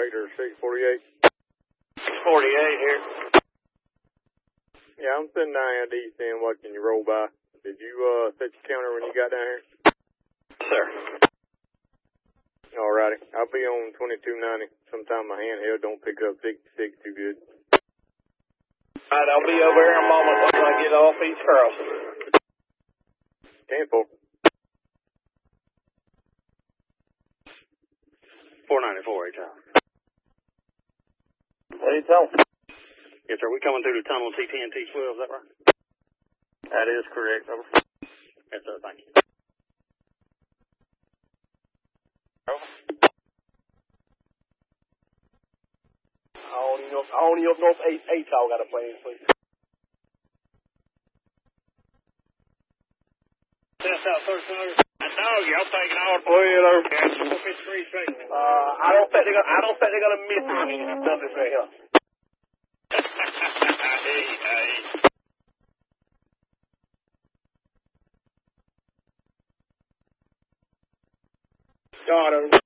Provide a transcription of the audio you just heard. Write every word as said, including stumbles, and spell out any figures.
or six forty-eight? six forty-eight here. Yeah, I'm sitting down here at the east end watching you roll by. Did you uh, set your counter when you got down here? Sir. Alrighty. I'll be on twenty-two ninety. Sometime my handheld don't pick up sixty-six too good. Alright, I'll be over here in a moment once I get off East Crossing. ten four. four ninety-four, H-Town. H-Town. Yes, sir. We coming through the tunnel T ten, T twelve, is that right? That is correct. Over. Yes, sir. Thank you. Over. I don't even know if, I don't even know if H-Town got a plane, please. Test out first order. That dog, y'all taking all Go ahead, over. four fifty-three straight. Uh, I don't think they're gonna, I don't think they're gonna miss me nothing right here. Hey, hey. God, over.